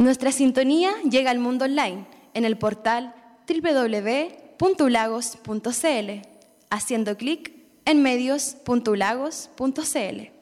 Nuestra sintonía llega al mundo online en el portal www.ulagos.cl, haciendo clic en medios.ulagos.cl.